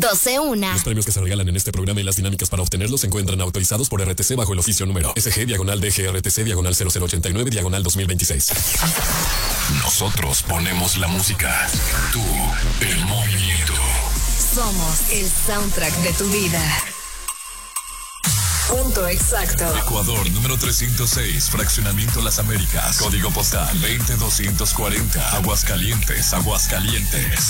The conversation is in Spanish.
12-1. Los premios que se regalan en este programa y las dinámicas para obtenerlos se encuentran autorizados por RTC bajo el oficio número SG-DGRTC/0089/2026. Nosotros ponemos la música. Tú, el movimiento. Somos el soundtrack de tu vida. Punto exacto. Ecuador, número 306, Fraccionamiento Las Américas. Código postal 20240. Aguascalientes, Aguascalientes.